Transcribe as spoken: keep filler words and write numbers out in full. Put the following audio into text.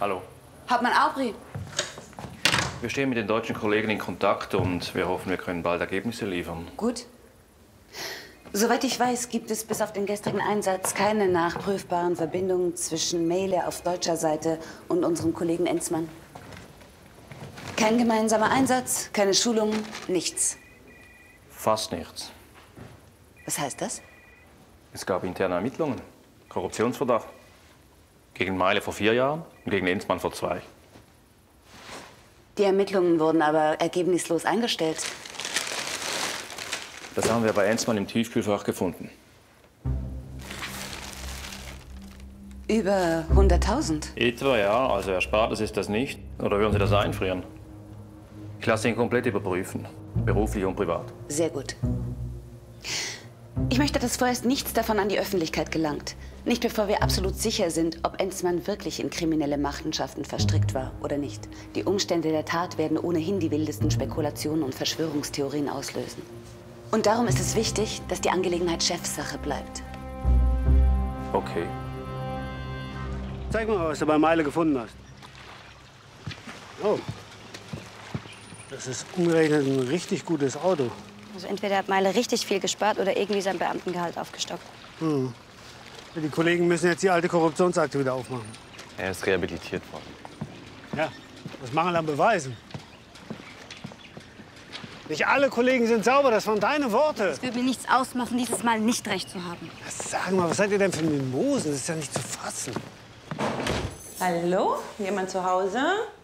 Hallo. Hauptmann Aubry. Wir stehen mit den deutschen Kollegen in Kontakt und wir hoffen, wir können bald Ergebnisse liefern. Gut. Soweit ich weiß, gibt es bis auf den gestrigen Einsatz keine nachprüfbaren Verbindungen zwischen Mehle auf deutscher Seite und unserem Kollegen Enzmann. Kein gemeinsamer Einsatz, keine Schulungen, nichts. Fast nichts. Was heißt das? Es gab interne Ermittlungen. Korruptionsverdacht. Gegen Meile vor vier Jahren und gegen Enzmann vor zwei. Die Ermittlungen wurden aber ergebnislos eingestellt. Das haben wir bei Enzmann im Tiefkühlfach gefunden. Über hunderttausend? Etwa, ja. Also Erspartes ist das nicht. Oder würden Sie das einfrieren? Ich lasse ihn komplett überprüfen. Beruflich und privat. Sehr gut. Ich möchte, dass vorerst nichts davon an die Öffentlichkeit gelangt. Nicht bevor wir absolut sicher sind, ob Enzmann wirklich in kriminelle Machenschaften verstrickt war oder nicht. Die Umstände der Tat werden ohnehin die wildesten Spekulationen und Verschwörungstheorien auslösen. Und darum ist es wichtig, dass die Angelegenheit Chefsache bleibt. Okay. Zeig mal, was du bei Meile gefunden hast. Oh. Das ist umgerechnet ein richtig gutes Auto. Also entweder hat Meile richtig viel gespart oder irgendwie sein Beamtengehalt aufgestockt. Hm. Die Kollegen müssen jetzt die alte Korruptionsakte wieder aufmachen. Er ist rehabilitiert worden. Ja, was Mangel an Beweisen. Nicht alle Kollegen sind sauber, das waren deine Worte. Es würde mir nichts ausmachen, dieses Mal nicht recht zu haben. Sag mal, was seid ihr denn für Mimosen? Das ist ja nicht zu fassen. Hallo? Jemand zu Hause?